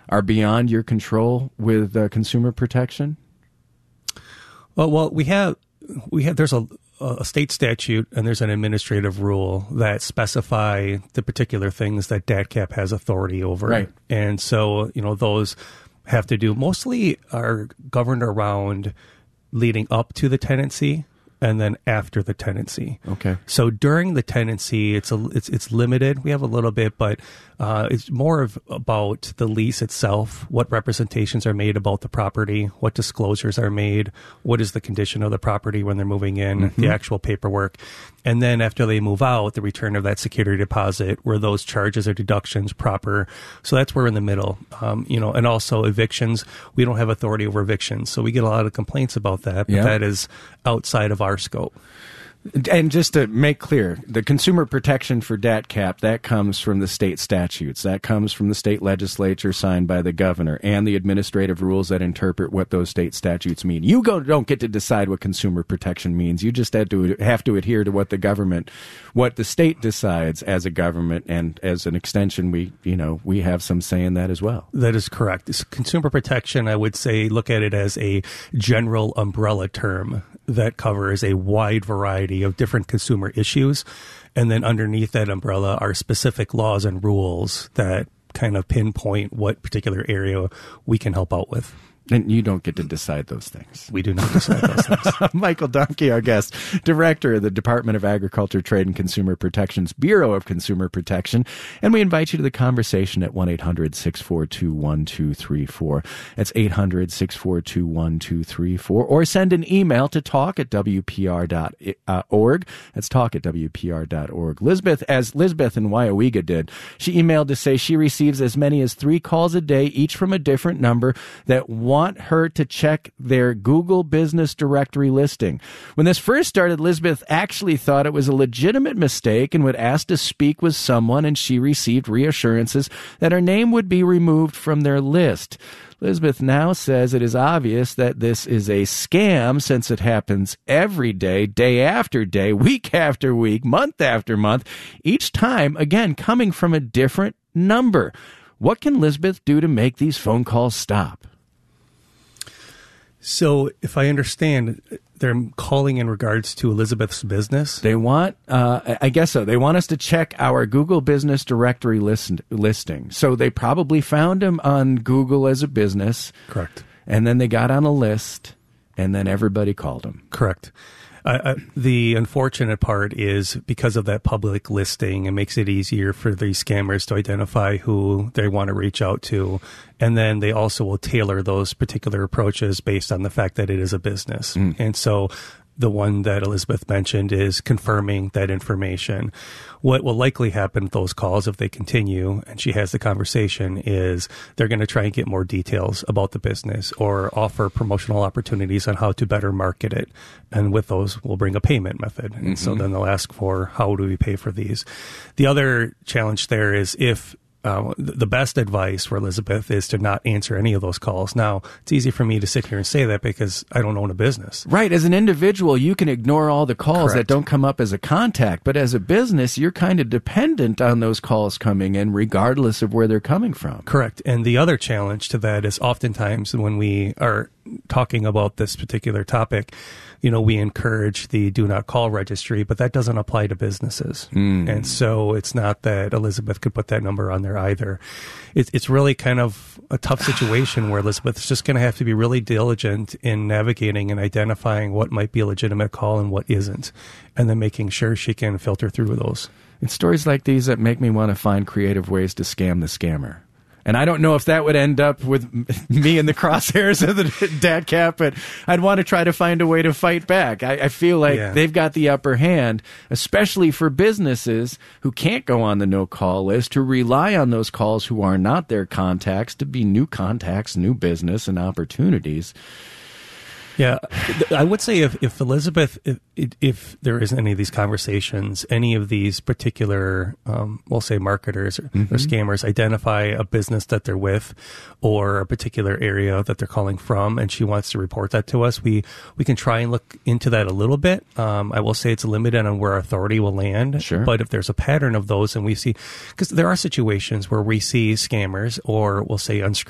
are beyond your control with consumer protection? Well, we have there's a state statute and there's an administrative rule that specify the particular things that DATCP has authority over. Right. And so, those have to do mostly are governed around leading up to the tenancy and then after the tenancy. Okay. So during the tenancy, it's limited. We have a little bit, but it's more about the lease itself, what representations are made about the property, what disclosures are made, what is the condition of the property when they're moving in, the actual paperwork. And then after they move out, the return of that security deposit, where those charges or deductions proper. So that's where we're in the middle. And also evictions. We don't have authority over evictions. So we get a lot of complaints about that, but that is outside of our scope. And just to make clear, the consumer protection for DATCP, that comes from the state statutes. That comes from the state legislature signed by the governor and the administrative rules that interpret what those state statutes mean. You don't get to decide what consumer protection means. You just have to adhere to what the state decides as a government, and as an extension, we have some say in that as well. That is correct. Consumer protection, I would say, look at it as a general umbrella term that covers a wide variety of different consumer issues. And then underneath that umbrella are specific laws and rules that kind of pinpoint what particular area we can help out with. And you don't get to decide those things. We do not decide those things. Michael Domke, our guest, Director of the Department of Agriculture, Trade, and Consumer Protection's Bureau of Consumer Protection. And we invite you to the conversation at 1-800-642-1234. That's 800-642-1234. Or send an email to talk@wpr.org. That's talk@wpr.org. Lisbeth in Waiawega did. She emailed to say she receives as many as 3 calls a day, each from a different number, that want her to check their Google Business Directory listing. When this first started, Lisbeth actually thought it was a legitimate mistake and would ask to speak with someone, and she received reassurances that her name would be removed from their list. Lisbeth now says it is obvious that this is a scam, since it happens every day, day after day, week after week, month after month, each time, again, coming from a different number. What can Lisbeth do to make these phone calls stop? So if I understand, they're calling in regards to Elizabeth's business? They want, I guess so. They want us to check our Google Business Directory listing. So they probably found him on Google as a business. Correct. And then they got on a list, and then everybody called him. Correct. The unfortunate part is, because of that public listing, it makes it easier for these scammers to identify who they want to reach out to. And then they also will tailor those particular approaches based on the fact that it is a business. And so the one that Elizabeth mentioned is confirming that information. What will likely happen with those calls, if they continue and she has the conversation, is they're going to try and get more details about the business or offer promotional opportunities on how to better market it. And with those, we'll bring a payment method. And so then they'll ask for, how do we pay for these? The other challenge there is, if the best advice for Elizabeth is to not answer any of those calls. Now, it's easy for me to sit here and say that because I don't own a business. Right. As an individual, you can ignore all the calls that don't come up as a contact. But as a business, you're kind of dependent on those calls coming in, regardless of where they're coming from. Correct. And the other challenge to that is, oftentimes when we are talking about this particular topic, we encourage the do not call registry, but that doesn't apply to businesses. And so it's not that Elizabeth could put that number on there either. It's really kind of a tough situation where Elizabeth's just going to have to be really diligent in navigating and identifying what might be a legitimate call and what isn't, and then making sure she can filter through those. It's stories like these that make me want to find creative ways to scam the scammer. And I don't know if that would end up with me in the crosshairs of the DATCP, but I'd want to try to find a way to fight back. I feel like they've got the upper hand, especially for businesses who can't go on the no-call list, who rely on those calls who are not their contacts to be new contacts, new business, and opportunities. Yeah, I would say if Elizabeth, if there isn't any of these conversations, any of these particular, we'll say marketers or scammers identify a business that they're with or a particular area that they're calling from, and she wants to report that to us, we can try and look into that a little bit. I will say it's limited on where authority will land. Sure. But if there's a pattern of those, and we see, because there are situations where we see scammers, or we'll say unscrupulous